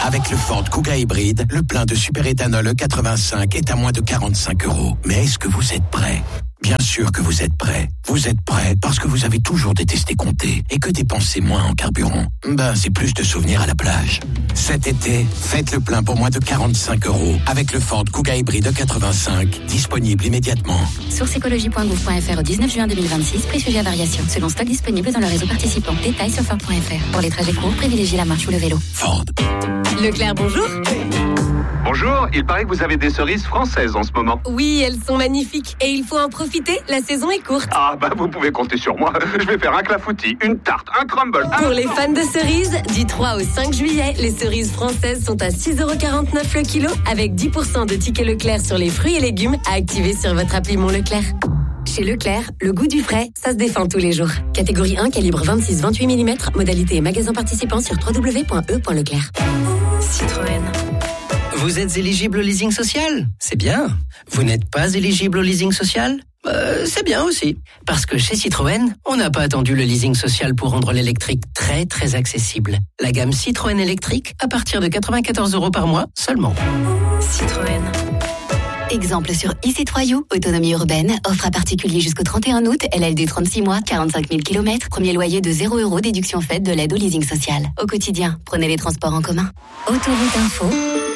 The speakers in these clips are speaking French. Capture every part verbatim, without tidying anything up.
Avec le Ford Kuga hybride, le plein de superéthanol E quatre-vingt-cinq est à moins de quarante-cinq euros. Mais est-ce que vous êtes prêts ? Bien sûr que vous êtes prêts. Vous êtes prêts parce que vous avez toujours détesté compter et que dépenser moins en carburant, ben c'est plus de souvenirs à la plage. Cet été, faites le plein pour moins de quarante-cinq euros avec le Ford Kuga hybride E quatre-vingt-cinq, disponible immédiatement. Source écologie point gouv point f r au dix-neuf juin deux mille vingt-six, prix sujet à variation, selon stock disponible dans le réseau participant. Détails sur Ford point f r. Pour les trajets courts, privilégiez la marche ou le vélo. Ford. Leclerc, bonjour. Bonjour, il paraît que vous avez des cerises françaises en ce moment. Oui, elles sont magnifiques et il faut en profiter, la saison est courte. Ah bah vous pouvez compter sur moi, je vais faire un clafoutis, une tarte, un crumble. Un... Pour les fans de cerises, du trois au cinq juillet, les cerises françaises sont à six euros quarante-neuf le kilo avec dix pour cent de tickets Leclerc sur les fruits et légumes à activer sur votre appli Mon Leclerc. Chez Leclerc, le goût du frais, ça se défend tous les jours. Catégorie un, calibre vingt-six à vingt-huit millimètres, modalité et magasin participant sur w w w point e point leclerc. Citroën. Vous êtes éligible au leasing social ? C'est bien. Vous n'êtes pas éligible au leasing social ? euh, C'est bien aussi. Parce que chez Citroën, on n'a pas attendu le leasing social pour rendre l'électrique très très accessible. La gamme Citroën électrique à partir de quatre-vingt-quatorze euros par mois seulement. Citroën. Exemple sur e-C trois U, autonomie urbaine, offre à particulier jusqu'au trente et un août, L L D trente-six mois, quarante-cinq mille kilomètres, premier loyer de zéro euros, déduction faite de l'aide au leasing social. Au quotidien, prenez les transports en commun. Autoroute Info.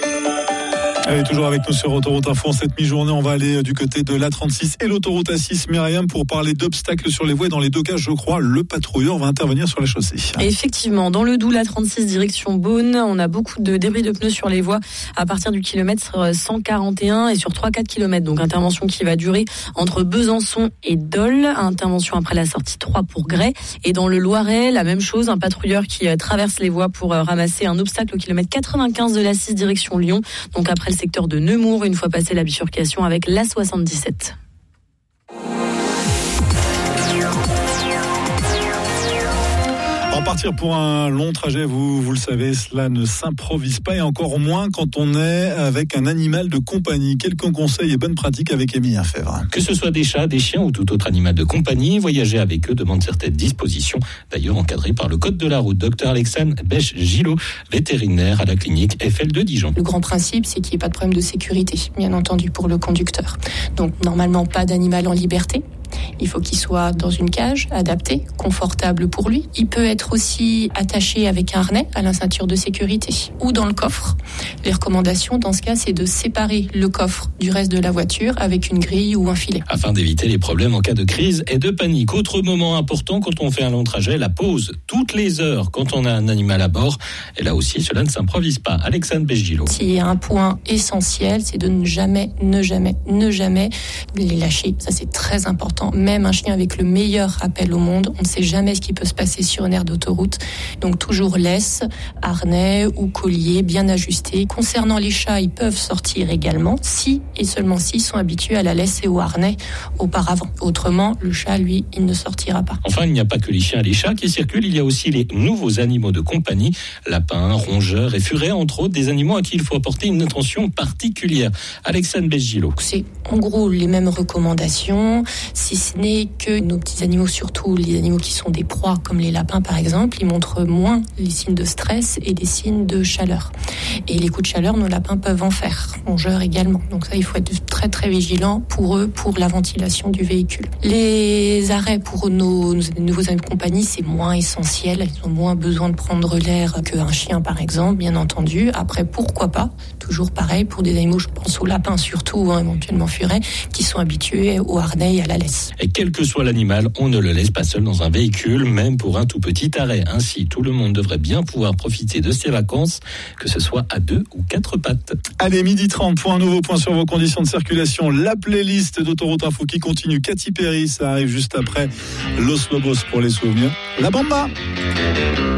Allez, toujours avec nous sur Autoroute Info. En cette mi-journée, on va aller du côté de l'A trente-six et l'autoroute A six, Myriam, pour parler d'obstacles sur les voies. Dans les deux cas, je crois, le patrouilleur va intervenir sur la chaussée. Et effectivement, dans le Doubs, l'A trente-six, direction Beaune, on a beaucoup de débris de pneus sur les voies à partir du kilomètre cent quarante et un et sur trois à quatre kilomètres. Donc, intervention qui va durer entre Besançon et Dole. Intervention après la sortie trois pour Grès. Et dans le Loiret, la même chose, un patrouilleur qui traverse les voies pour ramasser un obstacle au kilomètre quatre-vingt-quinze de l'A six, direction Lyon. Donc, après le secteur de Nemours, une fois passé la bifurcation avec l'A soixante-dix-sept. En partir pour un long trajet, vous, vous le savez, cela ne s'improvise pas et encore moins quand on est avec un animal de compagnie. Quelques conseils et bonnes pratiques avec Émilien Fèvre. Que ce soit des chats, des chiens ou tout autre animal de compagnie, voyager avec eux demande certaines dispositions, d'ailleurs encadrées par le code de la route. Docteur Alexandre Bech-Gillot, vétérinaire à la clinique F L de Dijon. Le grand principe, c'est qu'il n'y ait pas de problème de sécurité, bien entendu, pour le conducteur. Donc, normalement, pas d'animal en liberté. Il faut qu'il soit dans une cage adaptée, confortable pour lui. Il peut être aussi attaché avec un harnais à la ceinture de sécurité ou dans le coffre. Les recommandations dans ce cas, c'est de séparer le coffre du reste de la voiture avec une grille ou un filet. Afin d'éviter les problèmes en cas de crise et de panique. Autre moment important quand on fait un long trajet, la pause toutes les heures quand on a un animal à bord. Et là aussi, cela ne s'improvise pas. Alexandre Bech-Gillot. S'il y a un point essentiel, c'est de ne jamais, ne jamais, ne jamais les lâcher. Ça, c'est très important. Même un chien avec le meilleur rappel au monde, on ne sait jamais ce qui peut se passer sur une aire d'autoroute. Donc toujours laisse, harnais ou collier bien ajusté. Concernant les chats, ils peuvent sortir également si et seulement s'ils sont habitués à la laisse et au harnais auparavant. Autrement, le chat, lui, il ne sortira pas. Enfin, il n'y a pas que les chiens et les chats qui circulent, il y a aussi les nouveaux animaux de compagnie, lapins, rongeurs et furets, entre autres, des animaux à qui il faut apporter une attention particulière. Alexandre Bech-Gillot. C'est en gros les mêmes recommandations, si ce n'est que nos petits animaux, surtout les animaux qui sont des proies, comme les lapins par exemple, ils montrent moins les signes de stress et des signes de chaleur. Et les coups de chaleur, nos lapins peuvent en faire, rongeurs également. Donc ça, il faut être très très vigilant pour eux, pour la ventilation du véhicule. Les arrêts pour nos, nos nouveaux animaux de compagnie, c'est moins essentiel. Ils ont moins besoin de prendre l'air qu'un chien par exemple, bien entendu. Après, pourquoi pas, toujours pareil pour des animaux, je pense aux lapins surtout, hein, éventuellement furets, qui sont habitués au harnais et à la laisse. Et quel que soit l'animal, on ne le laisse pas seul dans un véhicule, même pour un tout petit arrêt. Ainsi, tout le monde devrait bien pouvoir profiter de ses vacances, que ce soit à deux ou quatre pattes. Allez, midi trente, pour un nouveau point sur vos conditions de circulation. La playlist d'Autoroute Info qui continue. Katy Perry, ça arrive juste après Los Lobos pour les souvenirs. La Bamba!